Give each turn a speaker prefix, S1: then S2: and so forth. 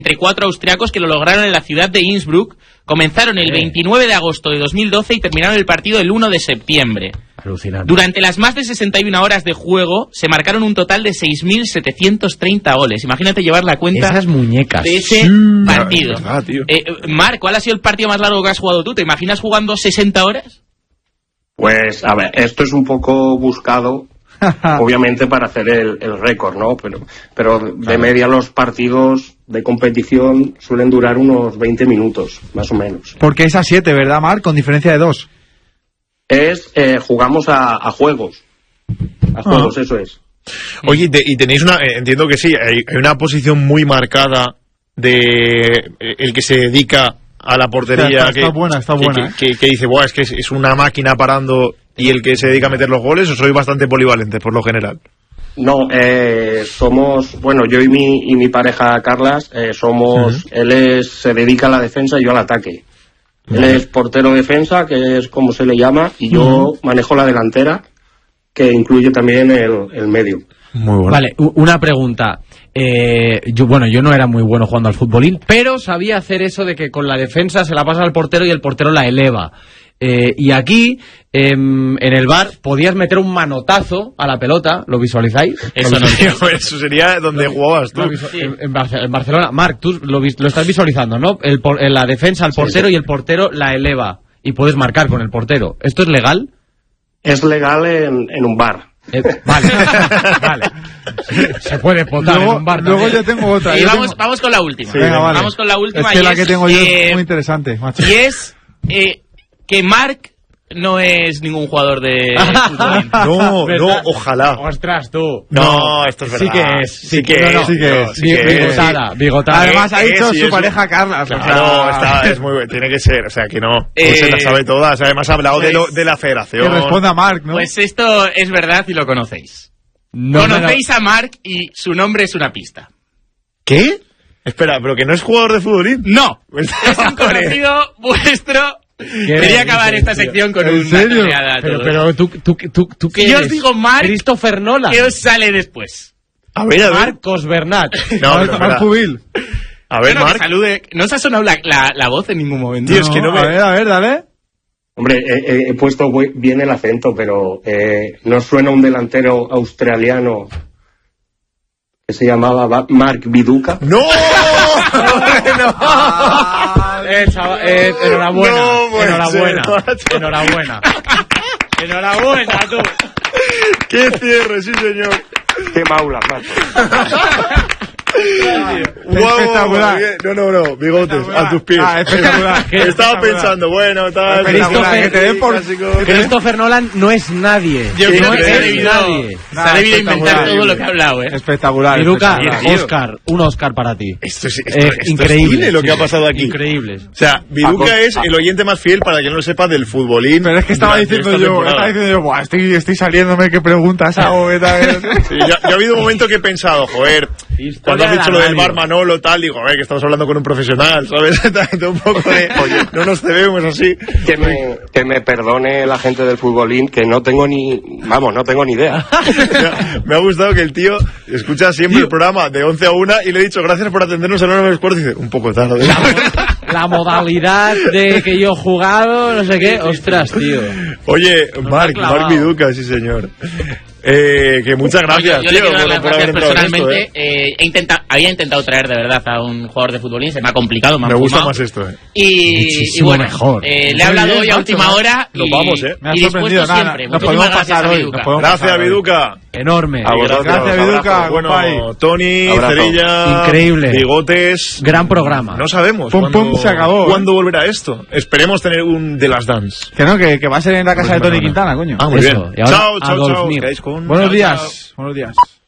S1: entre 4 austriacos que lo lograron en la ciudad de Innsbruck. Comenzaron el 29 de agosto de 2012 y terminaron el partido el 1 de septiembre.
S2: Alucinante.
S1: Durante las más de 61 horas de juego se marcaron un total de 6.730 goles. Imagínate llevar la cuenta
S2: esas muñecas
S1: de ese partido. Marc, ¿cuál ha sido el partido más largo que has jugado tú? ¿Te imaginas jugando 60 horas?
S3: Pues, a ver, esto es un poco buscado, obviamente, para hacer el récord, ¿no? Pero de media los partidos de competición suelen durar unos 20 minutos, más o menos.
S4: Porque es a 7, ¿verdad, Marc? Con diferencia de 2.
S3: Jugamos a juegos. A juegos, eso es.
S5: Oye, y tenéis entiendo que sí, hay una posición muy marcada de el que se dedica a la portería.
S4: Está buena.
S5: Que dice, buah, es que es una máquina parando, y el que se dedica a meter los goles, o soy bastante polivalente por lo general.
S3: No, somos, bueno, yo y mi pareja Carlas, somos, él se dedica a la defensa y yo al ataque. Él es portero defensa, que es como se le llama, y yo manejo la delantera, que incluye también el medio.
S2: Muy bueno. Vale, una pregunta. Yo no era muy bueno jugando al futbolín, pero sabía hacer eso de que con la defensa se la pasa al portero y el portero la eleva. Y aquí, en el bar, podías meter un manotazo a la pelota. ¿Lo visualizáis?
S5: Eso sería donde jugabas tú.
S2: En Barcelona. Marc, tú lo estás visualizando, ¿no? En la defensa al portero, y el portero la eleva. Y puedes marcar con el portero. ¿Esto es legal?
S3: Es legal en un bar.
S2: Vale. Se puede votar en un bar.
S4: Luego yo tengo otra.
S1: Y vamos con la última.
S4: Sí, venga, vale.
S1: Vamos con la última.
S4: Es que la que tengo yo es muy interesante, macho.
S1: Y es que Marc no es ningún jugador de fútbol.
S5: No, ojalá.
S2: Ostras, tú.
S5: No, esto es verdad.
S2: Sí que es. Bigotada.
S4: Además ha dicho su pareja Carla.
S5: Claro, es muy bueno. Tiene que ser, o sea, que no. Se la sabe todas. Además ha hablado de la federación.
S4: Que responda Marc, ¿no?
S1: Pues esto es verdad y lo conocéis. Conocéis a Marc y su nombre es una pista.
S5: ¿Qué? Espera, ¿pero que no es jugador de futbolín?
S1: No, es un conocido vuestro. Quería acabar esta sección con una
S4: toreada.
S2: Pero tú ¿qué
S1: si
S2: eres?
S1: os digo Marc,
S2: Christopher Nolan.
S1: ¿qué os sale después?
S5: A ver.
S2: Marcos Bernat.
S4: Marc Pubil.
S5: A ver, Marc.
S1: Salude. No se ha sonado la voz en ningún momento.
S5: Tío, es que no me...
S4: A ver, dale.
S3: Hombre, he puesto bien el acento, pero ¿no suena un delantero australiano que se llamaba Marc Viduka?
S5: ¡No!
S2: Enhorabuena, tú.
S5: ¡Qué cierre, sí, señor!
S3: ¡Qué maula, macho!
S4: Espectacular.
S5: No, bigotes, a tus pies.
S4: Espectacular.
S5: Estaba pensando, bueno, tal.
S2: Christopher Nolan no es nadie.
S1: Yo creo que se ha debido inventar todo lo que ha hablado,
S4: Espectacular.
S2: Viduka, un Oscar para ti.
S5: Esto es
S2: increíble
S5: lo que ha pasado aquí.
S2: Increíble.
S5: O sea, Viduka es el oyente más fiel, para quien no lo sepa, del futbolín.
S4: Pero es que estaba diciendo yo, buah, estoy saliéndome, ¿qué preguntas hago?
S5: Sí, ya ha habido un momento que he pensado, joder, cuando has dicho lo del bar Manolo, tal, digo, que estamos hablando con un profesional, ¿sabes? Un poco de, oye, no nos cebemos así.
S3: Que me perdone la gente del futbolín, que no tengo ni idea.
S5: Me ha gustado que el tío escucha siempre el programa de 11 a 1 y le he dicho, gracias por atendernos a la hora del Sport, y dice, un poco tarde.
S2: La modalidad de que yo he jugado, no sé qué, ostras, tío.
S5: Oye, Marc Viduka, sí señor. Que muchas gracias,
S1: yo
S5: tío,
S1: le quiero dar las gracias personalmente.
S5: Esto,
S1: había intentado traer de verdad a un jugador de futbolín, se me ha complicado,
S5: me gusta más esto,
S1: y bueno,
S2: mejor.
S1: Le he hablado hoy a última hora.
S5: Nos vamos,
S4: me ha sorprendido,
S1: siempre.
S4: Nos podemos pasar hoy.
S5: Gracias, Viduka.
S2: Enorme.
S4: Gracias, Viduka.
S5: Bueno, Tony, Cerilla,
S2: increíble.
S5: Bigotes.
S2: Gran programa.
S5: No sabemos
S4: se acabó.
S5: ¿Cuándo volverá esto? Esperemos tener un The Last Dance.
S4: Que va a ser en la casa de Tony Quintana, coño.
S5: Muy bien.
S2: Chao.
S5: Chao.
S4: Buenos días.